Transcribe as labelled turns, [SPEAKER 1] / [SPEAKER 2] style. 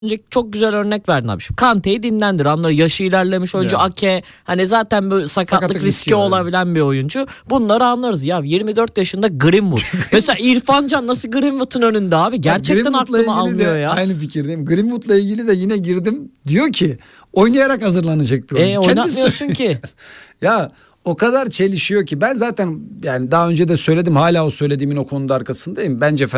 [SPEAKER 1] önce çok güzel örnek verdin abi. Şimdi Kante'yi dinlendir. Anlar yaşı ilerlemiş oyuncu,
[SPEAKER 2] Evet.
[SPEAKER 1] Ake hani zaten böyle sakatlık riski
[SPEAKER 2] riski var.
[SPEAKER 1] olabilen bir oyuncu. Bunları anlarız ya. 24 yaşında Greenwood. Mesela İrfan Can nasıl Greenwood'un önünde abi? Gerçekten
[SPEAKER 2] Greenwood'la
[SPEAKER 1] aklıma
[SPEAKER 2] ilgili
[SPEAKER 1] almıyor
[SPEAKER 2] de
[SPEAKER 1] ya.
[SPEAKER 2] aynı fikirdeyim. Greenwood'la ilgili de yine girdim. Diyor ki oynayarak hazırlanacak bir oyuncu.
[SPEAKER 1] Oynatmıyorsun ki.
[SPEAKER 2] Ya o kadar çelişiyor ki ben zaten yani daha önce de söyledim, hala o söylediğimin o konuda arkasındayım. Bence